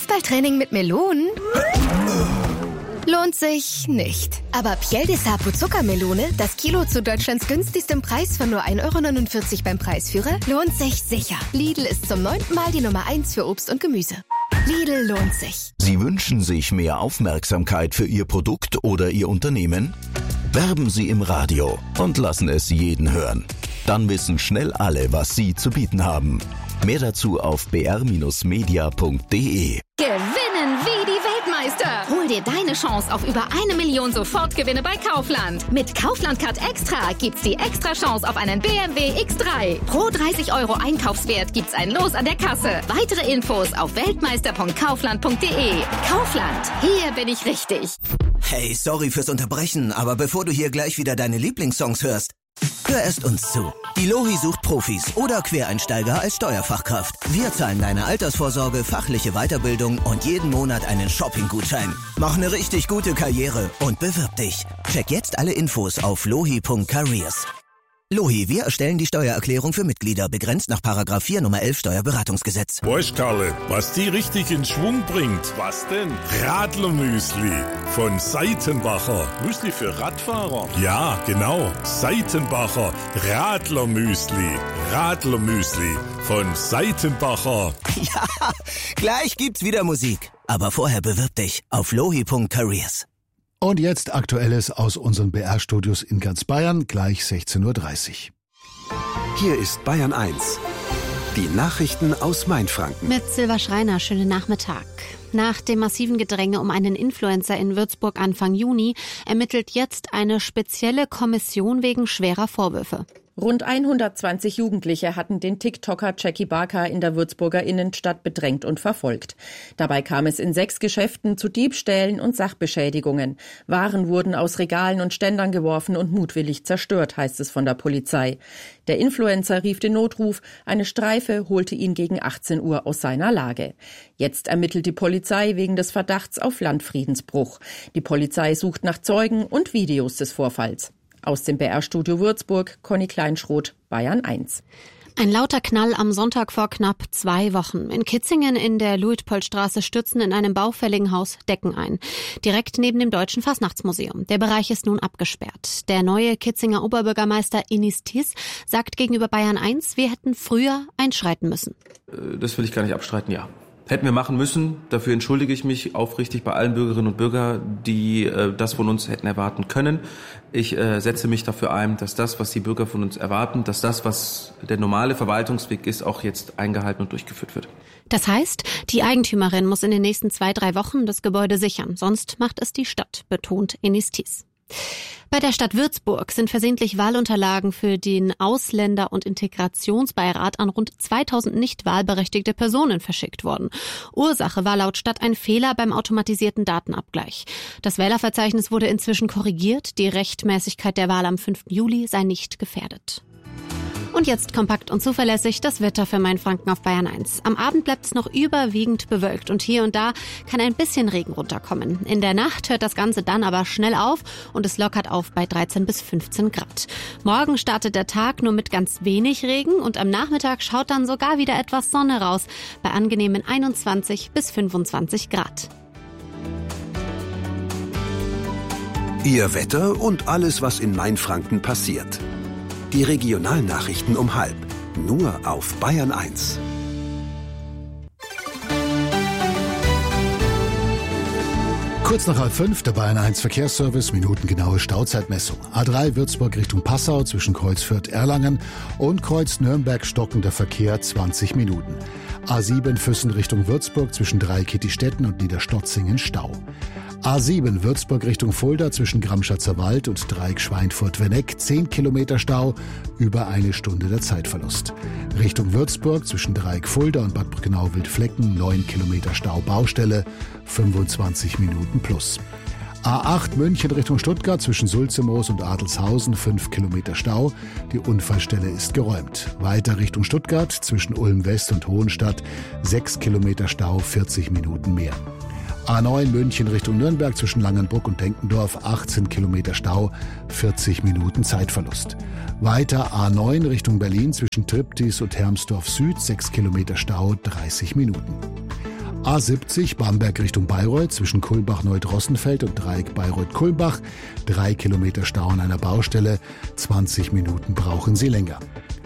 Fußballtraining mit Melonen? Lohnt sich nicht. Aber Piel de Sapo Zuckermelone, das Kilo zu Deutschlands günstigstem Preis von nur 1,49 € beim Preisführer, lohnt sich sicher. Lidl ist zum 9. Mal die Nummer 1 für Obst und Gemüse. Lidl lohnt sich. Sie wünschen sich mehr Aufmerksamkeit für Ihr Produkt oder Ihr Unternehmen? Werben Sie im Radio und lassen es jeden hören. Dann wissen schnell alle, was Sie zu bieten haben. Mehr dazu auf br-media.de. Gewinnen wie die Weltmeister. Hol dir deine Chance auf über 1 Million Sofortgewinne bei Kaufland. Mit Kaufland Card Extra gibt's die extra Chance auf einen BMW X3. Pro 30 € Einkaufswert gibt's ein Los an der Kasse. Weitere Infos auf weltmeister.kaufland.de. Kaufland, hier bin ich richtig. Hey, sorry fürs Unterbrechen, aber bevor du hier gleich wieder deine Lieblingssongs hörst, hör erst uns zu. Die Lohi sucht Profis oder Quereinsteiger als Steuerfachkraft. Wir zahlen deine Altersvorsorge, fachliche Weiterbildung und jeden Monat einen Shopping-Gutschein. Mach eine richtig gute Karriere und bewirb dich. Check jetzt alle Infos auf lohi.careers. Lohi, wir erstellen die Steuererklärung für Mitglieder, begrenzt nach § 4 Nummer 11 Steuerberatungsgesetz. Weißt, Karle, was die richtig in Schwung bringt? Was denn? Radlermüsli von Seitenbacher. Müsli für Radfahrer? Ja, genau. Seitenbacher Radlermüsli. Radlermüsli von Seitenbacher. Ja, gleich gibt's wieder Musik. Aber vorher bewirb dich auf lohi.careers. Und jetzt Aktuelles aus unseren BR-Studios in ganz Bayern, gleich 16:30 Uhr. Hier ist Bayern 1. Die Nachrichten aus Mainfranken. Mit Silva Schreiner, schönen Nachmittag. Nach dem massiven Gedränge um einen Influencer in Würzburg Anfang Juni ermittelt jetzt eine spezielle Kommission wegen schwerer Vorwürfe. Rund 120 Jugendliche hatten den TikToker Jackie Barker in der Würzburger Innenstadt bedrängt und verfolgt. Dabei kam es in 6 Geschäften zu Diebstählen und Sachbeschädigungen. Waren wurden aus Regalen und Ständern geworfen und mutwillig zerstört, heißt es von der Polizei. Der Influencer rief den Notruf, eine Streife holte ihn gegen 18 Uhr aus seiner Lage. Jetzt ermittelt die Polizei wegen des Verdachts auf Landfriedensbruch. Die Polizei sucht nach Zeugen und Videos des Vorfalls. Aus dem BR-Studio Würzburg, Conny Kleinschroth, Bayern 1. Ein lauter Knall am Sonntag vor knapp 2 Wochen. In Kitzingen in der Luitpoldstraße stürzen in einem baufälligen Haus Decken ein. Direkt neben dem Deutschen Fastnachtsmuseum. Der Bereich ist nun abgesperrt. Der neue Kitzinger Oberbürgermeister Enis Tis sagt gegenüber Bayern 1, wir hätten früher einschreiten müssen. Das will ich gar nicht abstreiten, ja. Hätten wir machen müssen. Dafür entschuldige ich mich aufrichtig bei allen Bürgerinnen und Bürgern, die das von uns hätten erwarten können. Ich setze mich dafür ein, dass das, was die Bürger von uns erwarten, dass das, was der normale Verwaltungsweg ist, auch jetzt eingehalten und durchgeführt wird. Das heißt, die Eigentümerin muss in den nächsten 2-3 Wochen das Gebäude sichern. Sonst macht es die Stadt, betont Enis Tis. Bei der Stadt Würzburg sind versehentlich Wahlunterlagen für den Ausländer- und Integrationsbeirat an rund 2000 nicht wahlberechtigte Personen verschickt worden. Ursache war laut Stadt ein Fehler beim automatisierten Datenabgleich. Das Wählerverzeichnis wurde inzwischen korrigiert. Die Rechtmäßigkeit der Wahl am 5. Juli sei nicht gefährdet. Und jetzt kompakt und zuverlässig das Wetter für Mainfranken auf Bayern 1. Am Abend bleibt es noch überwiegend bewölkt und hier und da kann ein bisschen Regen runterkommen. In der Nacht hört das Ganze dann aber schnell auf und es lockert auf bei 13 bis 15 Grad. Morgen startet der Tag nur mit ganz wenig Regen und am Nachmittag schaut dann sogar wieder etwas Sonne raus bei angenehmen 21 bis 25 Grad. Ihr Wetter und alles, was in Mainfranken passiert. Die Regionalnachrichten um 12:30, nur auf Bayern 1. Kurz nach 4:30 der Bayern 1 Verkehrsservice, minutengenaue Stauzeitmessung. A3 Würzburg Richtung Passau zwischen Kreuz Fürth-Erlangen und Kreuz Nürnberg stockender Verkehr 20 Minuten. A7 Füssen Richtung Würzburg zwischen Dreikittistetten und Niederstotzingen Stau. A7 Würzburg Richtung Fulda zwischen Gramschatzer Wald und Dreieck Schweinfurt-Wenneck 10 Kilometer Stau, über 1 Stunde der Zeitverlust. Richtung Würzburg zwischen Dreieck Fulda und Bad Brückenau-Wildflecken 9 Kilometer Stau, Baustelle 25 Minuten plus. A8 München Richtung Stuttgart zwischen Sulzemoos und Adelshausen 5 Kilometer Stau. Die Unfallstelle ist geräumt. Weiter Richtung Stuttgart zwischen Ulm West und Hohenstadt 6 Kilometer Stau, 40 Minuten mehr. A9 München Richtung Nürnberg zwischen Langenbruck und Denkendorf 18 Kilometer Stau, 40 Minuten Zeitverlust. Weiter A9 Richtung Berlin zwischen Triptis und Hermsdorf Süd 6 Kilometer Stau, 30 Minuten. A70 Bamberg Richtung Bayreuth zwischen Kulmbach-Neudrossenfeld und Dreieck Bayreuth-Kulmbach. 3 Kilometer Stau an einer Baustelle. 20 Minuten brauchen Sie länger.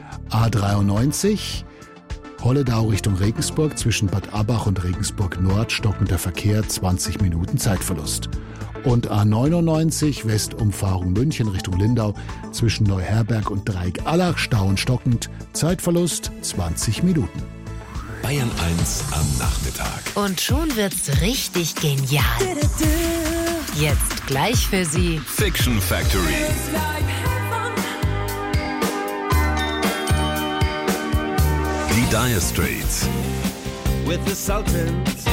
A93 Holledau Richtung Regensburg zwischen Bad Abbach und Regensburg Nord. Stockender Verkehr, 20 Minuten Zeitverlust. Und A99 Westumfahrung München Richtung Lindau zwischen Neuherberg und Dreieck-Allach. Stau und stockend. Zeitverlust 20 Minuten. Bayern 1 am Nachmittag. Und schon wird's richtig genial. Jetzt gleich für Sie Fiction Factory. Die Dire Straits. With the Sultans.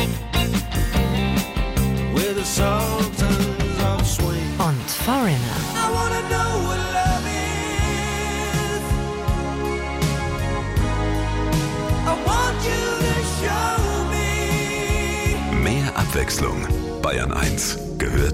With the Sultans of Swing. Und Foreigner. I wanna know what love is. I want you to show me. Mehr Abwechslung. Bayern 1 gehört